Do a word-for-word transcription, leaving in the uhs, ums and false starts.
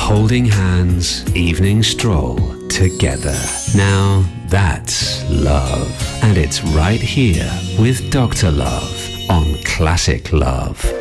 holding hands, evening stroll together. Now that's love. And it's right here with Doctor Love on Classic Love.